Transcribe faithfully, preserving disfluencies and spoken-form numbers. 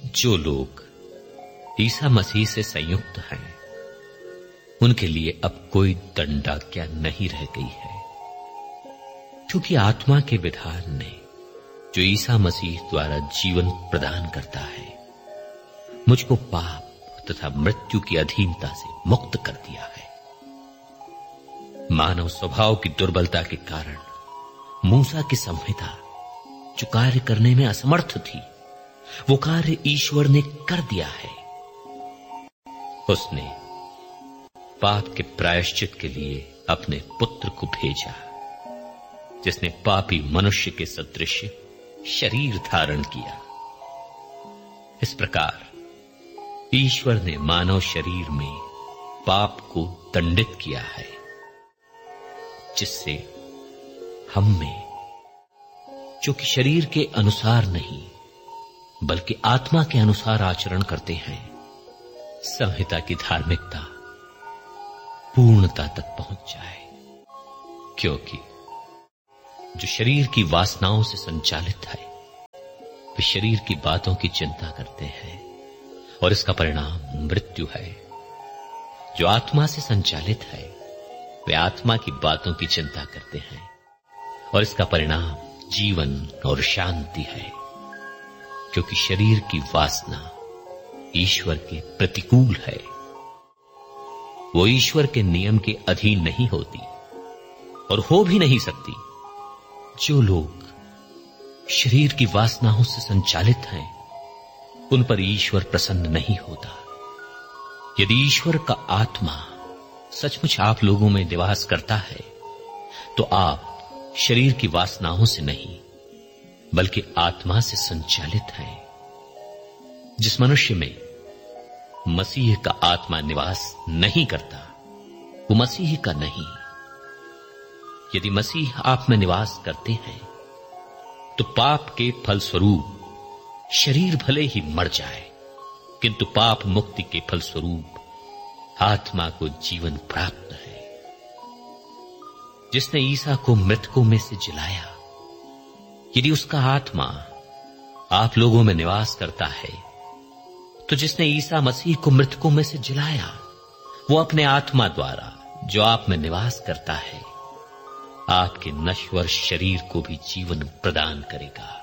जो लोग ईसा मसीह से संयुक्त हैं, उनके लिए अब कोई दंडाज्ञा नहीं रह गई है, क्योंकि आत्मा के विधान ने, जो ईसा मसीह द्वारा जीवन प्रदान करता है, मुझको पाप तथा मृत्यु की अधीनता से मुक्त कर दिया है। मानव स्वभाव की दुर्बलता के कारण मूसा की संहिता, जो कार्य करने में असमर्थ थी, वो कार्य ईश्वर ने कर दिया है। उसने पाप के प्रायश्चित के लिए अपने पुत्र को भेजा, जिसने पापी मनुष्य के सदृश शरीर धारण किया। इस प्रकार ईश्वर ने मानव शरीर में पाप को दंडित किया है, जिससे हम में, जो कि शरीर के अनुसार नहीं बल्कि आत्मा के अनुसार आचरण करते हैं, संहिता की धार्मिकता पूर्णता तक पहुंच जाए। क्योंकि जो शरीर की वासनाओं से संचालित है, वे शरीर की बातों की चिंता करते हैं और इसका परिणाम मृत्यु है। जो आत्मा से संचालित है, वे आत्मा की बातों की चिंता करते हैं और इसका परिणाम जीवन और शांति है। क्योंकि शरीर की वासना ईश्वर के प्रतिकूल है, वो ईश्वर के नियम के अधीन नहीं होती और हो भी नहीं सकती। जो लोग शरीर की वासनाओं से संचालित हैं, उन पर ईश्वर प्रसन्न नहीं होता। यदि ईश्वर का आत्मा सचमुच आप लोगों में निवास करता है, तो आप शरीर की वासनाओं से नहीं बल्कि आत्मा से संचालित हैं। जिस मनुष्य में मसीह का आत्मा निवास नहीं करता, वो मसीह का नहीं। यदि मसीह आप में निवास करते हैं, तो पाप के फलस्वरूप शरीर भले ही मर जाए, किंतु पाप मुक्ति के फलस्वरूप आत्मा को जीवन प्राप्त है। जिसने ईसा को मृतकों में से जिलाया, यदि उसका आत्मा आप लोगों में निवास करता है, तो जिसने ईसा मसीह को मृतकों में से जिलाया, वो अपने आत्मा द्वारा, जो आप में निवास करता है, आपके नश्वर शरीर को भी जीवन प्रदान करेगा।